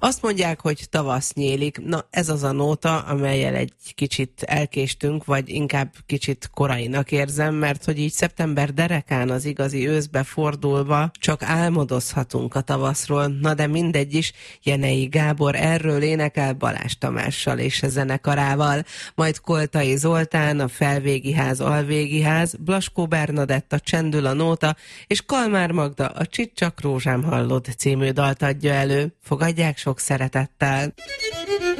Azt mondják, hogy tavasz nyílik. Na, ez az a nóta, amellyel egy kicsit elkéstünk, vagy inkább kicsit korainak érzem, mert hogy így szeptember derekán az igazi őszbe fordulva csak álmodozhatunk a tavaszról. Na de mindegy is, Jenei Gábor erről énekel Balázs Tamással és a zenekarával, majd Koltai Zoltán, a Felvégi Ház, Alvégi Ház, Blaskó Bernadetta, Csendül a nóta, és Kalmár Magda a Csicsak rózsám hallod című dalt adja elő. Fogadják sok szeretettel!